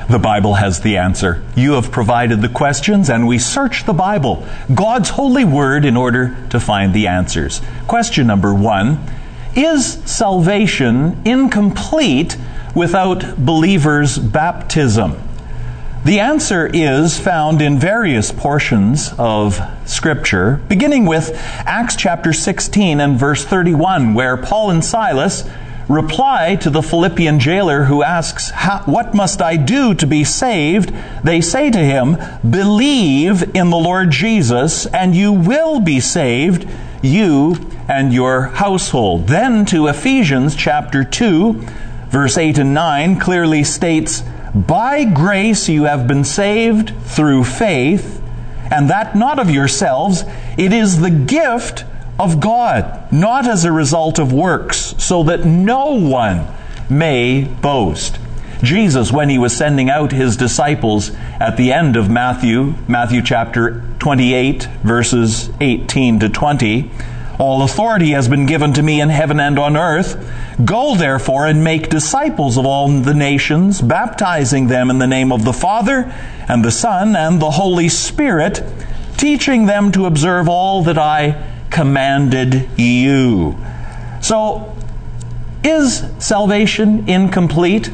The Bible has the answer. You have provided the questions, and we search the Bible, God's holy word, in order to find the answers. Question number 1, is salvation incomplete without believers' baptism? The answer is found in various portions of Scripture, beginning with Acts chapter 16 and verse 31, where Paul and Silas reply to the Philippian jailer who asks, "What must I do to be saved?" They say to him, "Believe in the Lord Jesus, and you will be saved, you and your household." Then to Ephesians chapter 2, verse 8 and 9 clearly states, "By grace you have been saved through faith, and that not of yourselves, it is the gift of God, not as a result of works, so that no one may boast." Jesus, when he was sending out his disciples at the end of Matthew chapter 28, verses 18 to 20, "All authority has been given to me in heaven and on earth. Go therefore and make disciples of all the nations, baptizing them in the name of the Father and the Son and the Holy Spirit, teaching them to observe all that I commanded you." So, is salvation incomplete?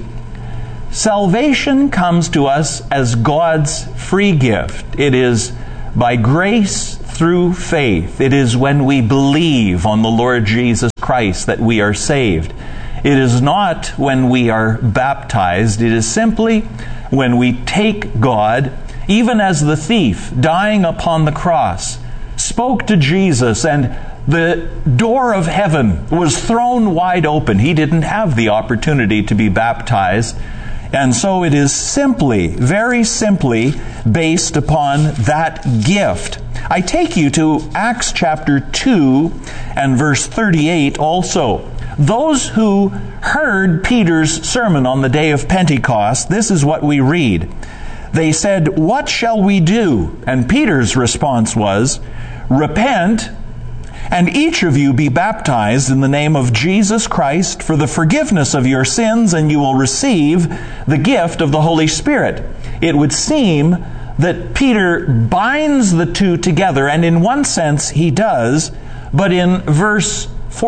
Salvation comes to us as God's free gift. It is by grace through faith. It is when we believe on the Lord Jesus Christ that we are saved. It is not when we are baptized. It is simply when we take God, even as the thief dying upon the cross spoke to Jesus, and the door of heaven was thrown wide open. He didn't have the opportunity to be baptized. And so it is simply, very simply, based upon that gift. I take you to Acts chapter 2 and verse 38 also. Those who heard Peter's sermon on the day of Pentecost, this is what we read. They said, "What shall we do?" And Peter's response was, "Repent, and each of you be baptized in the name of Jesus Christ for the forgiveness of your sins, and you will receive the gift of the Holy Spirit." It would seem that Peter binds the two together, and in one sense he does, but in verse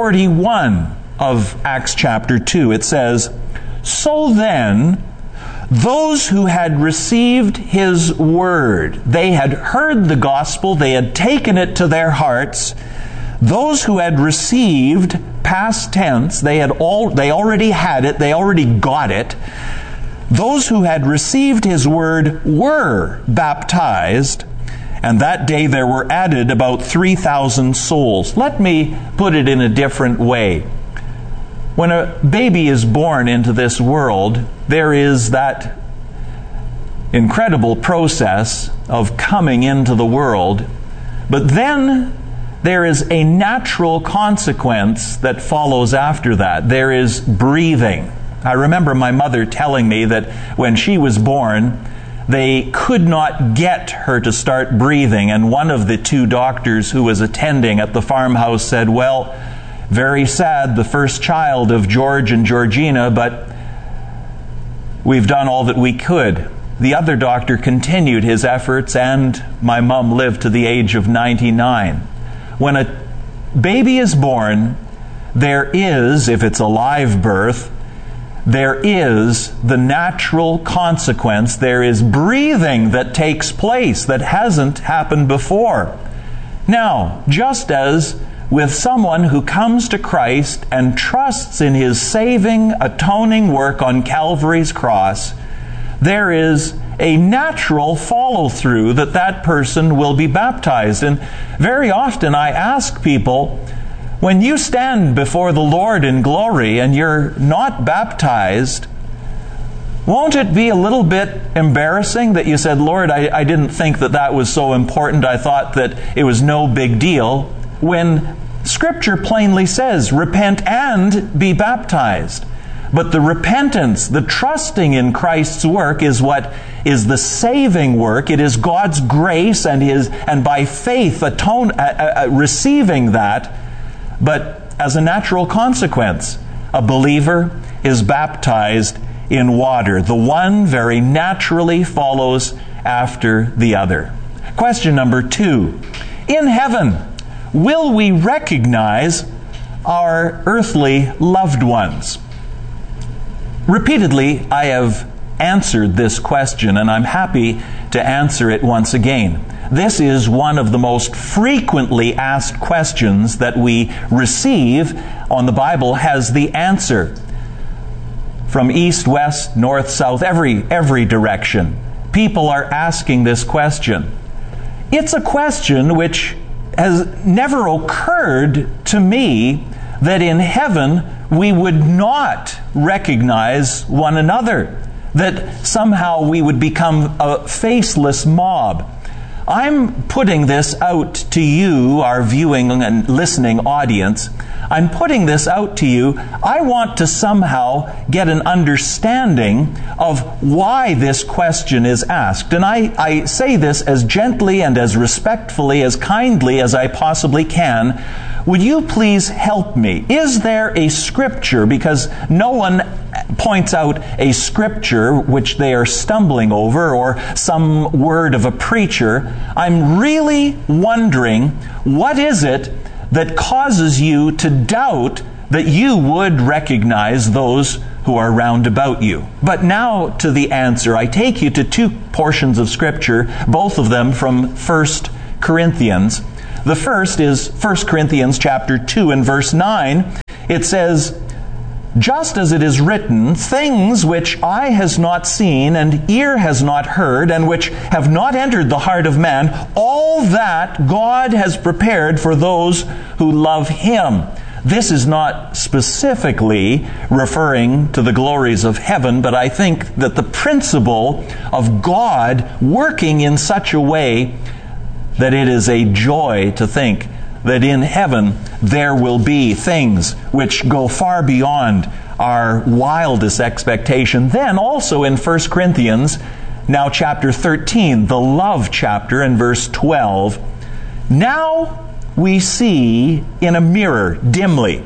41 of Acts chapter 2 it says, "So then, those who had received his word," they had heard the gospel, they had taken it to their hearts. Those who had received, past tense, they already had it, they already got it. Those who had received his word were baptized, and that day there were added about 3,000 souls. Let me put it in a different way. When a baby is born into this world, there is that incredible process of coming into the world, but then there is a natural consequence that follows after that. There is breathing. I remember my mother telling me that when she was born, they could not get her to start breathing, and one of the two doctors who was attending at the farmhouse said, "Well, very sad, the first child of George and Georgina, but we've done all that we could." The other doctor continued his efforts, and my mom lived to the age of 99. When a baby is born, there is, if it's a live birth, there is the natural consequence. There is breathing that takes place that hasn't happened before. Now, just as with someone who comes to Christ and trusts in his saving, atoning work on Calvary's cross, there is a natural follow-through that person will be baptized. And very often I ask people, when you stand before the Lord in glory and you're not baptized, won't it be a little bit embarrassing that you said, "Lord, I didn't think that was so important. I thought that it was no big deal," when Scripture plainly says, repent and be baptized. But the repentance, the trusting in Christ's work is what is the saving work. It is God's grace and by faith receiving that. But as a natural consequence, a believer is baptized in water. The one very naturally follows after the other. Question number 2. In heaven, will we recognize our earthly loved ones? Repeatedly, I have answered this question, and I'm happy to answer it once again. This is one of the most frequently asked questions that we receive on the Bible has the answer. From east, west, north, south, every direction, people are asking this question. It's a question which has never occurred to me that in heaven we would not recognize one another, that somehow we would become a faceless mob. I'm putting this out to you, our viewing and listening audience. I'm putting this out to you. I want to somehow get an understanding of why this question is asked. And I say this as gently and as respectfully, as kindly as I possibly can. Would you please help me? Is there a scripture? Because no one points out a scripture which they are stumbling over or some word of a preacher. I'm really wondering, what is it that causes you to doubt that you would recognize those who are round about you? But now to the answer. I take you to 2 portions of scripture, both of them from 1 Corinthians. The first is 1 Corinthians chapter 2 and verse 9. It says, "Just as it is written, things which eye has not seen and ear has not heard and which have not entered the heart of man, all that God has prepared for those who love Him." This is not specifically referring to the glories of heaven, but I think that the principle of God working in such a way that it is a joy to think that in heaven there will be things which go far beyond our wildest expectation. Then also in 1 Corinthians, now chapter 13, the love chapter, in verse 12, "Now we see in a mirror dimly,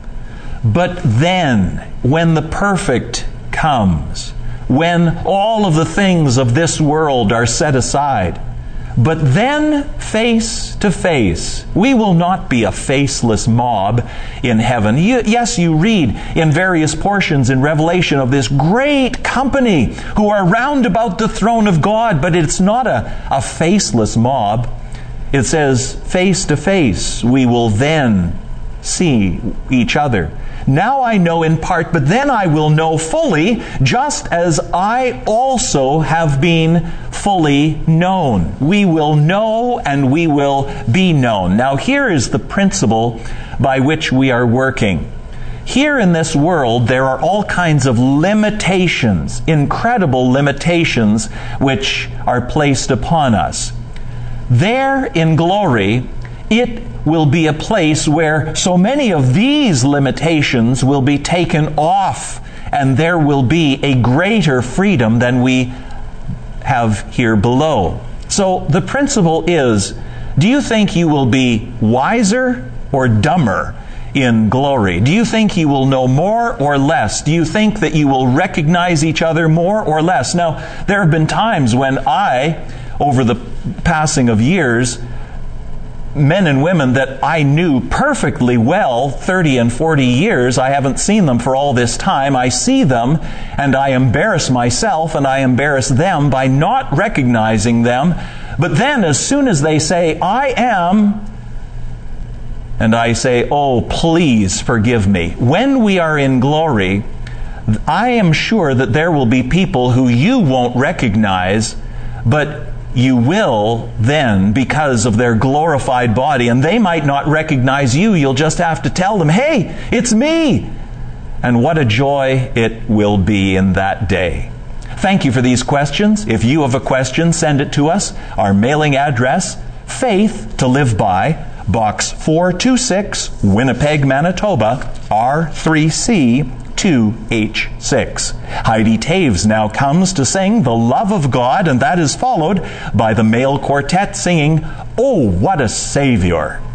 but then when the perfect comes, when all of the things of this world are set aside, but then face to face." We will not be a faceless mob in heaven. Yes, you read in various portions in Revelation of this great company who are round about the throne of God, but it's not a faceless mob. It says, face to face, we will then see each other. "Now I know in part, but then I will know fully, just as I also have been fully known." We will know and we will be known. Now here is the principle by which we are working. Here in this world, there are all kinds of limitations, incredible limitations, which are placed upon us. There in glory, it will be a place where so many of these limitations will be taken off, and there will be a greater freedom than we have here below. So the principle is, do you think you will be wiser or dumber in glory? Do you think you will know more or less? Do you think that you will recognize each other more or less? Now, there have been times when I, over the passing of years, men and women that I knew perfectly well, 30 and 40 years, I haven't seen them for all this time. I see them and I embarrass myself and I embarrass them by not recognizing them. But then as soon as they say, "I am," and I say, "Oh, please forgive me." When we are in glory, I am sure that there will be people who you won't recognize, but you will then, because of their glorified body, and they might not recognize you. You'll just have to tell them, "Hey, it's me." And what a joy it will be in that day. Thank you for these questions. If you have a question, send it to us. Our mailing address, Faith to Live By, Box 426, Winnipeg, Manitoba, R3C 2H6. Heidi Taves now comes to sing "The Love of God," and that is followed by the male quartet singing "Oh, What a Savior."